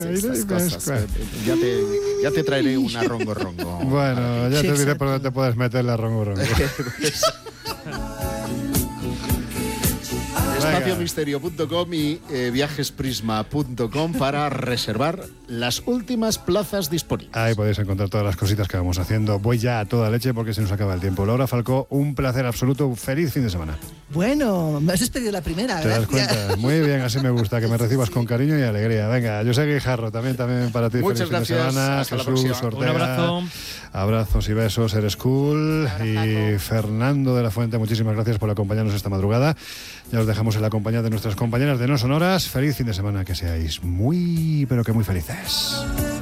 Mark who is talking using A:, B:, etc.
A: estas cosas. Ya te traeré una rongo.
B: Bueno, ya te diré por dónde te puedes meter la rongo.
A: Espaciomisterio.com y viajesprisma.com para reservar las últimas plazas disponibles.
B: Ahí podéis encontrar todas las cositas que vamos haciendo. Voy ya a toda leche porque se nos acaba el tiempo. Laura Falcó, un placer absoluto. Feliz fin de semana.
C: Bueno, me has despedido la primera.
B: ¿Te das cuenta? Muy bien, así me gusta, que me recibas con cariño y alegría. Venga, José Guijarro, también para ti.
A: Muchas
B: feliz
A: gracias.
B: Fin de semana.
A: Hasta
B: Jesús
A: la próxima.
B: Ortega,
D: Un abrazo.
B: Abrazos y besos, eres cool. Y Fernando de la Fuente, muchísimas gracias por acompañarnos esta madrugada. Ya os dejamos en la compañía de nuestras compañeras de No Sonoras. Feliz fin de semana, que seáis muy, pero que muy felices.